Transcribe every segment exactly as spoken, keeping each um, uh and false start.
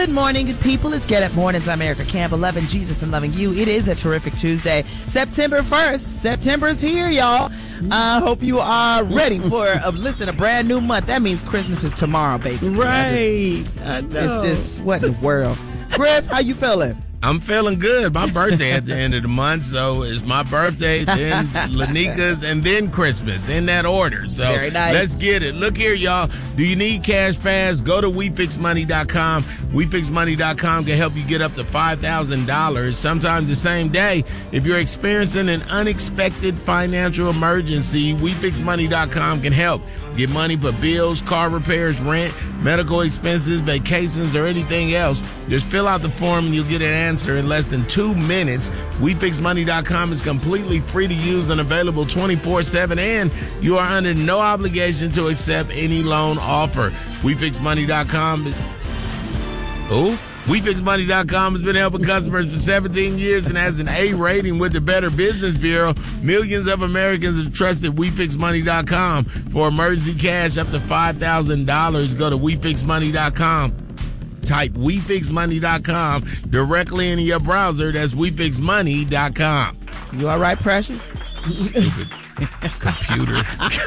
Good morning, people. It's Get Up Mornings. I'm Erica Campbell, loving Jesus and loving you. It is a terrific Tuesday, September first. September's here, y'all. I uh, hope you are ready for, uh, listen, a brand new month. That means Christmas is tomorrow, basically. Right. I, just, I know. It's just, what in the world? Griff, how you feeling? I'm feeling good. My birthday at the end of the month, so it's my birthday, then Lanika's, and then Christmas, in that order. So Very nice. Let's get it. Look here, y'all. Do you need cash fast? Go to we fix money dot com. we fix money dot com can help you get up to five thousand dollars, sometimes the same day. If you're experiencing an unexpected financial emergency, we fix money dot com can help. Get money for bills, car repairs, rent, medical expenses, vacations, or anything else. Just fill out the form and you'll get an answer in less than two minutes. we fix money dot com is completely free to use and available twenty-four seven, and you are under no obligation to accept any loan offer. we fix money dot com. Oh? we fix money dot com has been helping customers for seventeen years and has an A rating with the Better Business Bureau. Millions of Americans have trusted we fix money dot com for emergency cash up to five thousand dollars. Go to we fix money dot com. Type we fix money dot com directly into your browser. That's we fix money dot com. You all right, Precious? Stupid computer.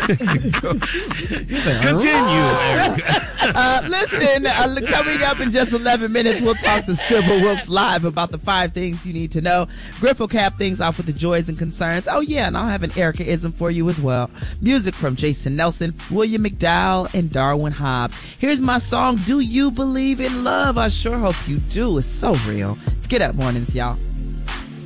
Continue, Erica. uh, listen, uh, coming up in just eleven minutes, we'll talk to Sybil Wilkes live about the five things you need to know. Griff will cap things off with the joys and concerns. Oh, yeah, and I'll have an Erica-ism for you as well. Music from Jason Nelson, William McDowell, and Darwin Hobbs. Here's my song, Do You Believe in Love? I sure hope you do. It's so real. Let's Get Up Mornings, y'all.